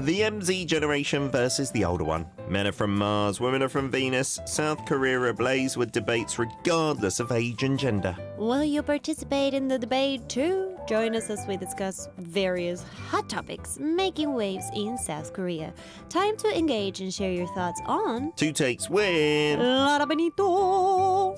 The MZ generation versus the older one. Men are from Mars, women are from Venus. South Korea ablaze with debates regardless of age and gender. Will you participate in the debate too? Join us as we discuss various hot topics making waves in South Korea. Time to engage and share your thoughts on Two takes win. Lara Benito.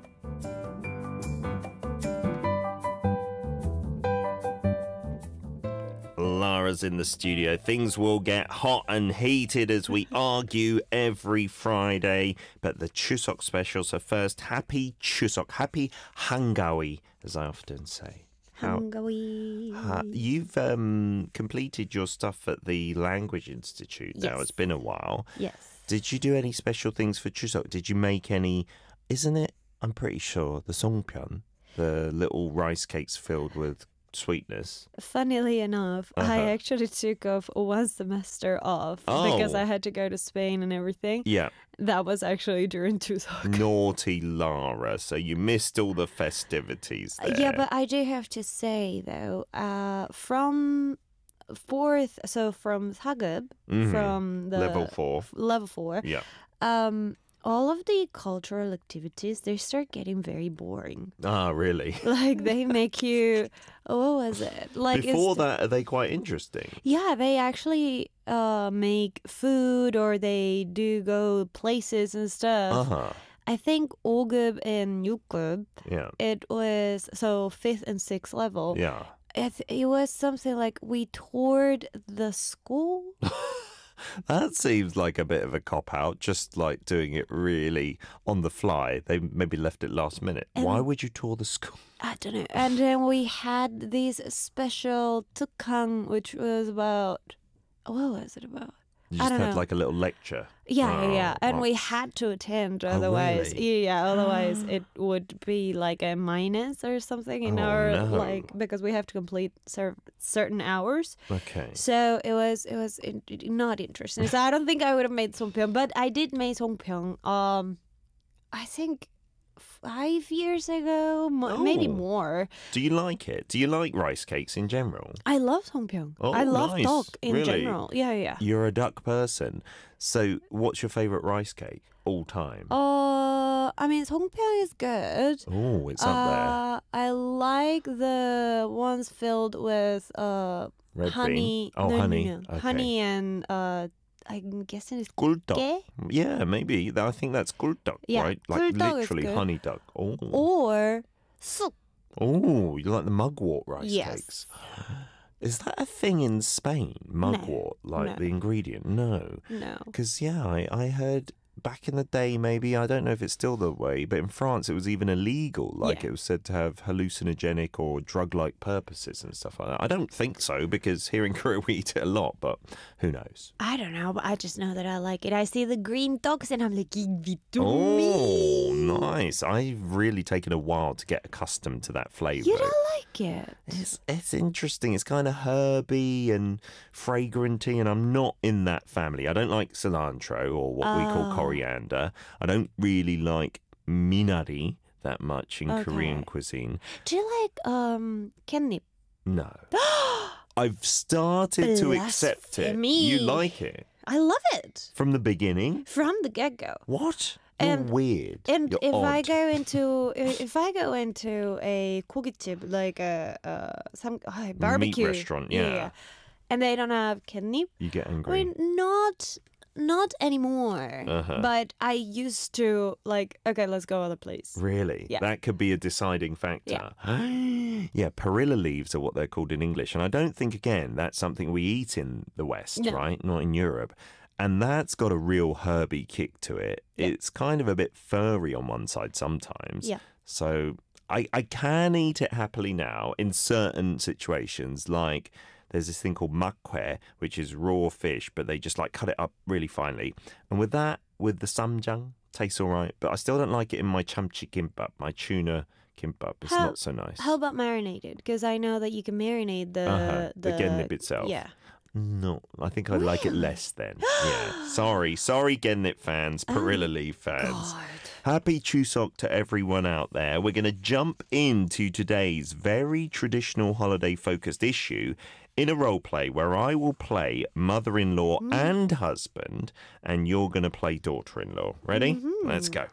Lara's in the studio. Things will get hot and heated as we argue every Friday. But the Chuseok specials are first. Happy Chuseok. Happy Hangawi, as I often say. Hangawi. You've completed your stuff at the Language Institute now. Yes. It's been a while. Yes. Did you do any special things for Chuseok? Did you make any, isn't it, I'm pretty sure, the songpyeon, the little rice cakes filled with sweetness? Funnily enough, I actually took off one semester off because I had to go to Spain and everything. Yeah. That was actually during Chuseok. Naughty Lara. So you missed all the festivities there. Yeah, but I do have to say though, from fourth, so from Thagub, from the level 4. Yeah. All of the cultural activities, they start getting very boring. Ah, really? Like they make you, what was it? Like before that, are they quite interesting? Yeah, they actually make food or they do go places and stuff. I think 5급 and 6급, it was, so 5th and 6th level. Yeah. It was something like we toured the school. That seems like a bit of a cop-out, just like doing it really on the fly. They maybe left it last minute. And why would you tour the school? I don't know. And then we had this special tukang, which was about, what was it about? You just had like a little lecture. Yeah. And we had to attend, otherwise, otherwise it would be like a minus or something in our like, because we have to complete certain hours. Okay. So it was not interesting. So I don't think I would have made Songpyeong, but I did make Songpyeong. I think 5 years ago, maybe more. Do you like it? Do you like rice cakes in general? I love Songpyeong. I love duck in general. Yeah. You're a duck person. So what's your favourite rice cake all time? I mean, Songpyeong is good. Oh, it's up there. I like the ones filled with Red honey. Bean. Oh, no, honey. No. Okay. Honey and I'm guessing it's 꿀떡. Yeah, maybe. I think that's 꿀떡, right? Like literally honey duck. Oh. Or 쑥. Oh, you like the mugwort rice cakes? Yes. Is that a thing in Spain? Mugwort, the ingredient? No. Because, I heard back in the day, maybe, I don't know if it's still the way, but in France it was even illegal. It was said to have hallucinogenic or drug-like purposes and stuff like that. I don't think so, because here in Korea we eat it a lot, but who knows? I don't know, but I just know that I like it. I see the green dogs and I'm like, give it to me. Oh, nice. I've really taken a while to get accustomed to that flavour. You don't like it? It's interesting. It's kind of herby and fragranty, and I'm not in that family. I don't like cilantro or what we call coriander. I don't really like minari that much in Korean cuisine. Do you like catnip? No. I've started to accept it. You like it? I love it. From the beginning? From the get-go. What? You're weird. And You're if odd. I go into a 고깃집, like some barbecue meat restaurant, yeah. And they don't have catnip, you get angry. I mean, not anymore. But I used to okay, let's go other place. Really? Yeah. That could be a deciding factor. Yeah, perilla leaves are what they're called in English. And I don't think, again, that's something we eat in the West, right? Not in Europe. And that's got a real herby kick to it. Yeah. It's kind of a bit furry on one side sometimes. Yeah. So I can eat it happily now in certain situations, like there's this thing called makhae, which is raw fish, but they just cut it up really finely. And with that, with the samjang, tastes all right. But I still don't like it in my chamchi kimbap, my tuna kimbap. It's not so nice. How about marinated? Because I know that you can marinate the gennip itself. Yeah. No, I think I like it less then. Yeah. Sorry, Gennip fans, Perilla Leaf fans. God. Happy Chuseok to everyone out there. We're going to jump into today's very traditional holiday-focused issue. in a role play where I will play mother-in-law and husband, and you're going to play daughter-in-law. Ready? Let's go.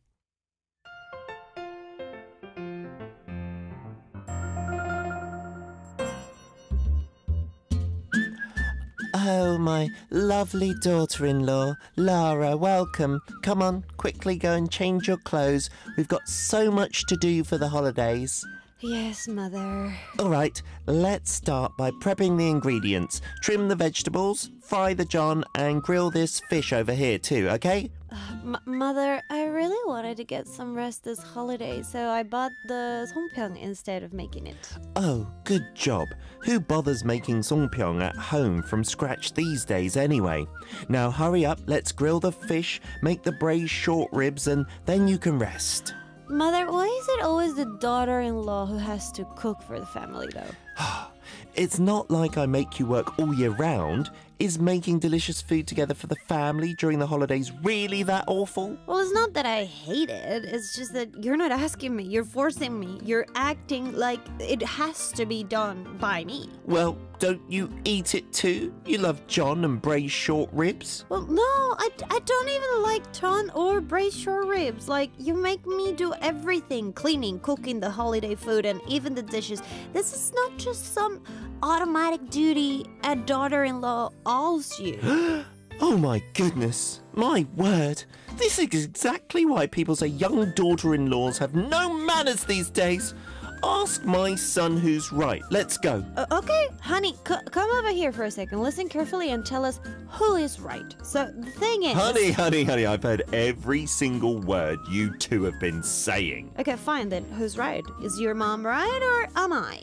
Oh, my lovely daughter-in-law, Lara, welcome. Come on, quickly go and change your clothes. We've got so much to do for the holidays. Yes, Mother. All right, let's start by prepping the ingredients. Trim the vegetables, fry the John, and grill this fish over here too, okay? Mother, I really wanted to get some rest this holiday, so I bought the songpyeong instead of making it. Oh, good job. Who bothers making songpyeong at home from scratch these days anyway? Now hurry up, let's grill the fish, make the braised short ribs, and then you can rest. Mother, why is it always the daughter-in-law who has to cook for the family, though? It's not like I make you work all year round. Is making delicious food together for the family during the holidays really that awful? Well, it's not that I hate it. It's just that you're not asking me. You're forcing me. You're acting like it has to be done by me. Well, don't you eat it too? You love John and braised short ribs? Well, no, I don't even like John or braised short ribs. Like, you make me do everything. Cleaning, cooking the holiday food, and even the dishes. This is not just some automatic duty a daughter-in-law owes you. Oh my goodness, my word. This is exactly why people say young daughter-in-laws have no manners these days. Ask my son who's right. Let's go. Okay, honey, come over here for a second. Listen carefully and tell us who is right. So the thing is... Honey, I've heard every single word you two have been saying. Okay, fine then. Who's right? Is your mom right or am I?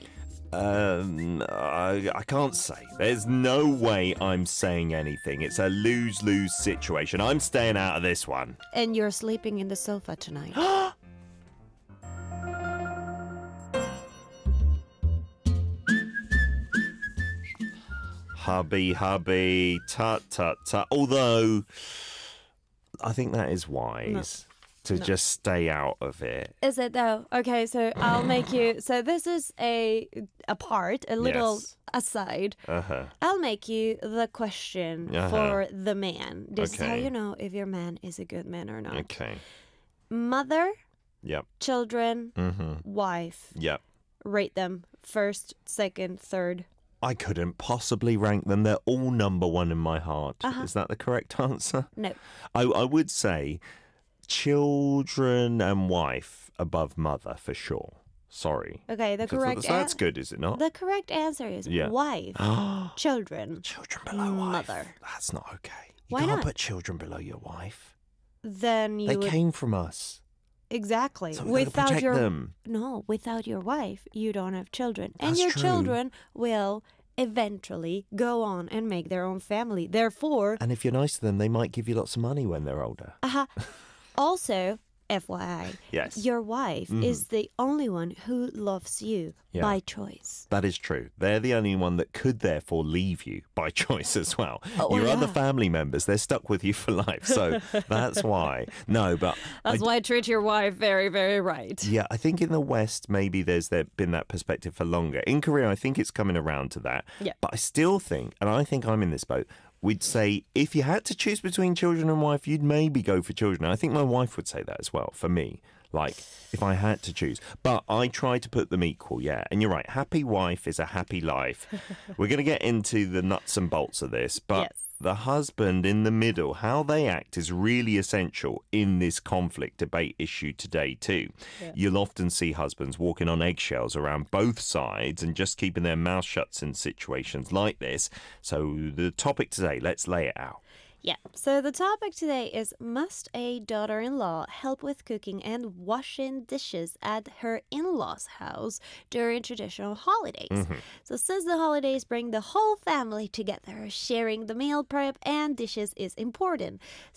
I can't say. There's no way I'm saying anything. It's a lose-lose situation. I'm staying out of this one. And you're sleeping in the sofa tonight. Hubby, tut. Although, I think that is wise. To just stay out of it. Is it though? Okay, so I'll make you... So this is a part, a little aside. I'll make you the question for the man. This is how you know if your man is a good man or not. Okay. Mother, yep. Children, wife. Yep. Rate them first, second, third. I couldn't possibly rank them. They're all number one in my heart. Is that the correct answer? No. I would say... children and wife above mother for sure. Sorry. Okay, the correct answer. That's good, is it not? The correct answer is wife, children, below mother. Wife. That's not okay. Why can't not? Put children below your wife. Then you They came from us. Exactly. So we gotta protect them. No, without your wife, you don't have children, and That's your true. children will eventually go on and make their own family. Therefore, and if you're nice to them, they might give you lots of money when they're older. Also, FYI, your wife is the only one who loves you by choice. That is true. They're the only one that could therefore leave you by choice as well. Your other family members, they're stuck with you for life. So that's why. No, but... That's why I treat your wife very, very right. Yeah, I think in the West, maybe there's been that perspective for longer. In Korea, I think it's coming around to that. Yeah. But I still think, and I think I'm in this boat, we'd say if you had to choose between children and wife, you'd maybe go for children. I think my wife would say that as well, for me. Like, if I had to choose. But I try to put them equal, yeah. And you're right, happy wife is a happy life. We're going to get into the nuts and bolts of this, but the husband in the middle, how they act is really essential in this conflict debate issue today too. You'll often see husbands walking on eggshells around both sides and just keeping their mouth shut in situations like this. So the topic today, let's lay it out. Yeah, so the topic today is, must a daughter-in-law help with cooking and washing dishes at her in-laws' house during traditional holidays? So since the holidays bring the whole family together, sharing the meal prep and dishes is important.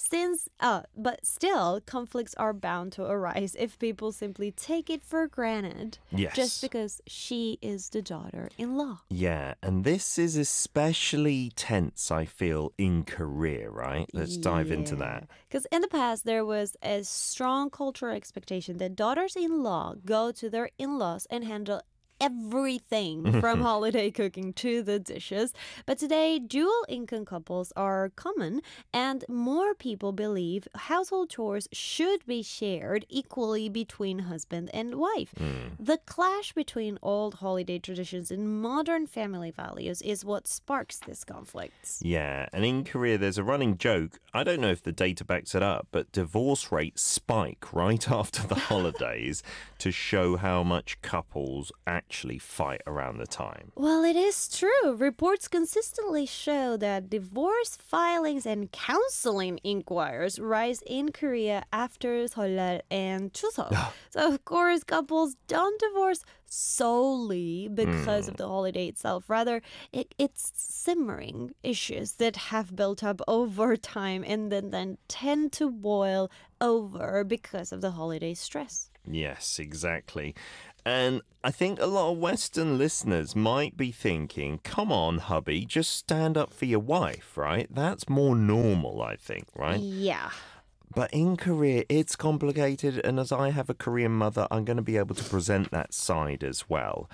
But still, conflicts are bound to arise if people simply take it for granted. Yes. Just because she is the daughter-in-law. Yeah, and this is especially tense, I feel, in Korea. Right? Let's dive into that. Because in the past, there was a strong cultural expectation that daughters-in-law go to their in-laws and handle everything from holiday cooking to the dishes. But today, dual income couples are common, and more people believe household chores should be shared equally between husband and wife. The clash between old holiday traditions and modern family values is what sparks this conflict. Yeah, and in Korea, there's a running joke. I don't know if the data backs it up, but divorce rates spike right after the holidays to show how much couples actually fight around the time. Well, it is true. Reports consistently show that divorce filings and counseling inquiries rise in Korea after Seollal and Chuseok. So, of course, couples don't divorce solely because of the holiday itself. Rather, it's simmering issues that have built up over time and then tend to boil over because of the holiday stress. Yes, exactly. And I think a lot of Western listeners might be thinking, come on, hubby, just stand up for your wife, right? That's more normal, I think, right? Yeah. But in Korea, it's complicated. And as I have a Korean mother, I'm going to be able to present that side as well.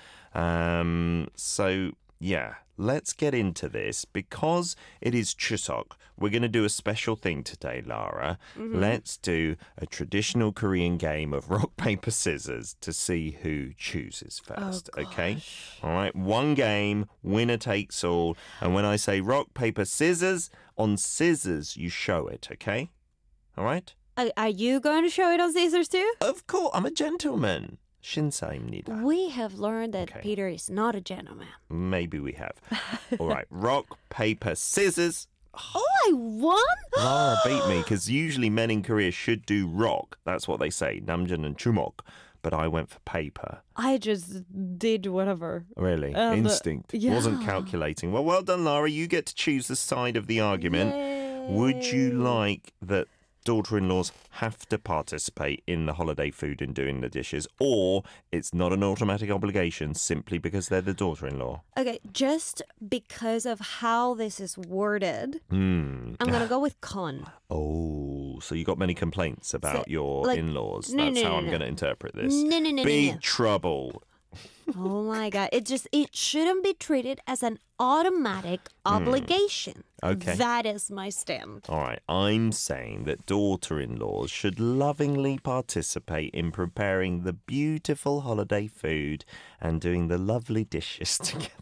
So, yeah, let's get into this. Because it is Chuseok, we're going to do a special thing today, Lara. Let's do a traditional Korean game of rock, paper, scissors to see who chooses first, okay? All right, one game, winner takes all. And when I say rock, paper, scissors, on scissors, you show it, okay? All right? Are you going to show it on scissors too? Of course, I'm a gentleman. 신사입니다. We have learned that Peter is not a gentleman. Maybe we have. All right, rock, paper, scissors. Oh, I won? Lara beat me because usually men in Korea should do rock. That's what they say, namjan and chumok. But I went for paper. I just did whatever. Really? Instinct. Yeah. Wasn't calculating. Well done, Lara. You get to choose the side of the argument. Yay. Would you like that daughter-in-laws have to participate in the holiday food and doing the dishes, or it's not an automatic obligation simply because they're the daughter-in-law? Okay, just because of how this is worded, I'm going to go with con. Oh, so you got many complaints about your in-laws. No, That's no, how no, I'm no. going to interpret this. No. Big trouble. Oh my God. It shouldn't be treated as an automatic obligation. Okay. That is my stand. All right, I'm saying that daughter-in-laws should lovingly participate in preparing the beautiful holiday food and doing the lovely dishes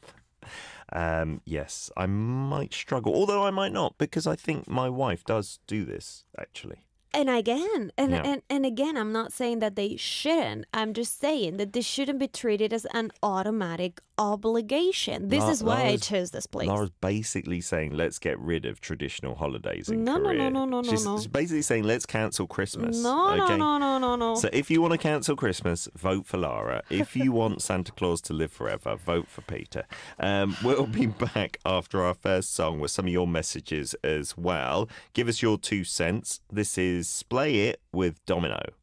together. Yes, I might struggle, although I might not, because I think my wife does do this, actually. And again, I'm not saying that they shouldn't. I'm just saying that this shouldn't be treated as an automatic obligation. This is why I chose this place. Laura's basically saying, let's get rid of traditional holidays in No. Korea. She's basically saying, let's cancel Christmas. No. So if you want to cancel Christmas, vote for Lara. If you want Santa Claus to live forever, vote for Peter. We'll be back after our first song with some of your messages as well. Give us your 2 cents. This is Splay It with Domino.